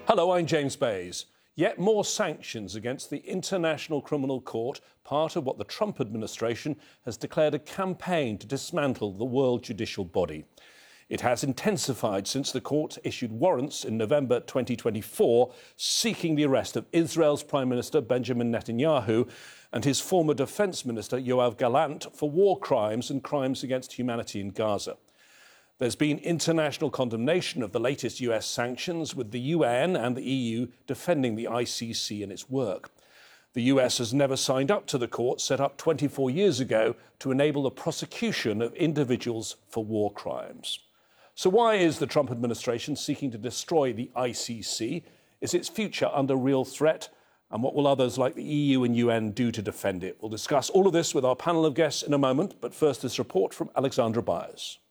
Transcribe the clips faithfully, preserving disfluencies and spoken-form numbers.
Hello, I'm James Bays. Yet more sanctions against the International Criminal Court, part of what the Trump administration has declared a campaign to dismantle the world judicial body. It has intensified since the court issued warrants in November twenty twenty-four seeking the arrest of Israel's Prime Minister Benjamin Netanyahu and his former Defence Minister Yoav Gallant for war crimes and crimes against humanity in Gaza. There's been international condemnation of the latest U S sanctions, with the U N and the E U defending the I C C and its work. The U S has never signed up to the court set up twenty-four years ago to enable the prosecution of individuals for war crimes. So why is the Trump administration seeking to destroy the I C C? Is its future under real threat? And what will others like the E U and U N do to defend it? We'll discuss all of this with our panel of guests in a moment, but first this report from Alexandra Byers.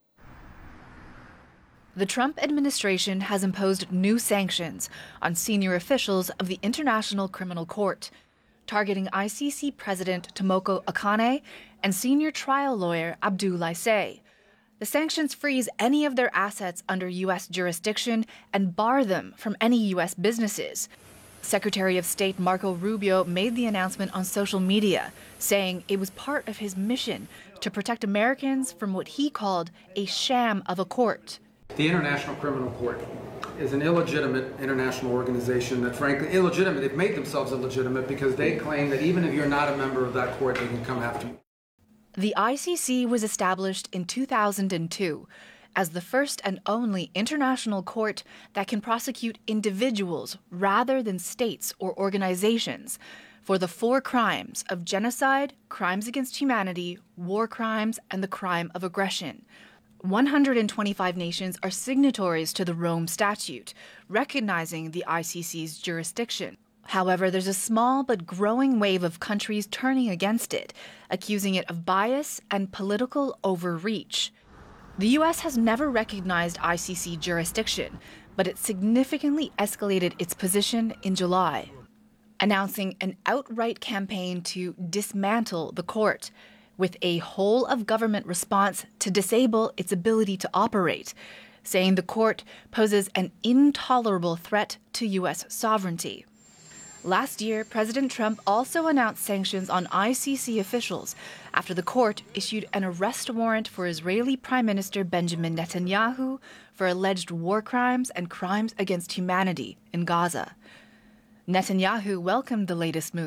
The Trump administration has imposed new sanctions on senior officials of the International Criminal Court, targeting I C C President Tomoko Akane and senior trial lawyer Abdoulaye Say. The sanctions freeze any of their assets under U S jurisdiction and bar them from any U S businesses. Secretary of State Marco Rubio made the announcement on social media, saying it was part of his mission to protect Americans from what he called a sham of a court. The International Criminal Court is an illegitimate international organization that, frankly, illegitimate. They've made themselves illegitimate because they claim that even if you're not a member of that court, they can come after you. The I C C was established in two thousand two as the first and only international court that can prosecute individuals rather than states or organizations for the four crimes of genocide, crimes against humanity, war crimes, and the crime of aggression. one hundred twenty-five nations are signatories to the Rome Statute, recognizing the I C C's jurisdiction. However, there's a small but growing wave of countries turning against it, accusing it of bias and political overreach. The U S has never recognized I C C jurisdiction, but it significantly escalated its position in July, announcing an outright campaign to dismantle the court, with a whole-of-government response to disable its ability to operate, saying the court poses an intolerable threat to U S sovereignty. Last year, President Trump also announced sanctions on I C C officials after the court issued an arrest warrant for Israeli Prime Minister Benjamin Netanyahu for alleged war crimes and crimes against humanity in Gaza. Netanyahu welcomed the latest move.